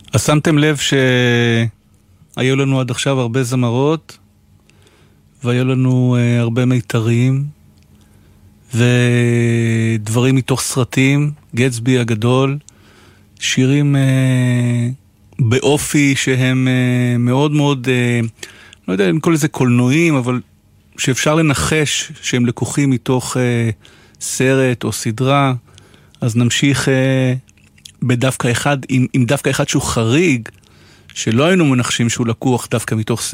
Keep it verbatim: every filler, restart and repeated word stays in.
אז שמתם לב שהיו לנו עד עכשיו הרבה זמרות, והיו לנו uh, הרבה מיתרים, ודברים מתוך סרטים, גטסבי הגדול, שירים uh, באופי שהם uh, מאוד מאוד, uh, לא יודע אם כל איזה קולנועים, אבל שאפשר לנחש שהם לקוחים מתוך uh, סרט או סדרה. אז נמשיך uh, בדווקא אחד, עם, עם דווקא אחד שהוא חריג, שלא היינו מנחשים שהוא לקוח דווקא מתוך סרט,